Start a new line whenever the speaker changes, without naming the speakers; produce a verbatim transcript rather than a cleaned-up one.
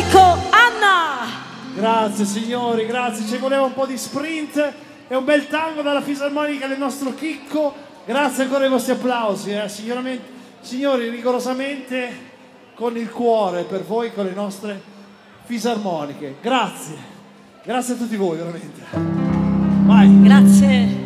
Chicco Anna.
Grazie signori, grazie, ci voleva un po' di sprint e un bel tango dalla fisarmonica del nostro Chicco. Grazie ancora ai vostri applausi, eh. Signori, rigorosamente con il cuore per voi, con le nostre fisarmoniche. Grazie, grazie a tutti voi veramente. Vai.
Grazie.